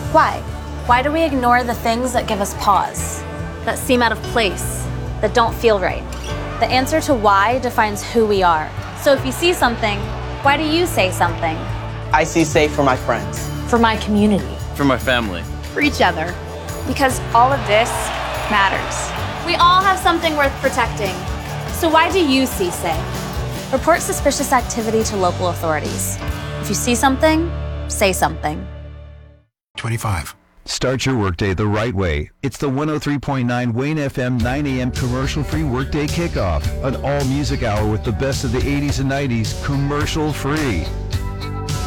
Why? Why do we ignore the things that give us pause, that seem out of place, that don't feel right? The answer to why defines who we are. So if you see something, why do you say something? I see safe for my friends. For my community. For my family. For each other. Because all of this matters. We all have something worth protecting. So why do you see say? Report suspicious activity to local authorities. If you see something, say something. 25. Start your workday the right way. It's the 103.9 Wayne FM 9 a.m. commercial-free workday kickoff. An all-music hour with the best of the 80s and 90s commercial-free.